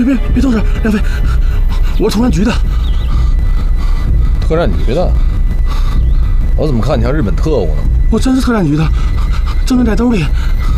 别动手，梁飞，我是特战局的。 特战局的？我怎么看你像日本特务呢？ 我真是特战局的，证件在兜里。